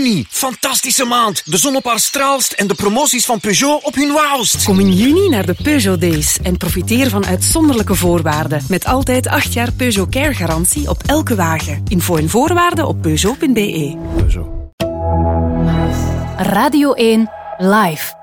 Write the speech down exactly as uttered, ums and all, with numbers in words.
Juni, fantastische maand. De zon op haar straalst en de promoties van Peugeot op hun wauwst. Kom in juni naar de Peugeot Days en profiteer van uitzonderlijke voorwaarden. Met altijd acht jaar Peugeot Care garantie op elke wagen. Info en voorwaarden op peugeot punt be. Peugeot. Radio één Live.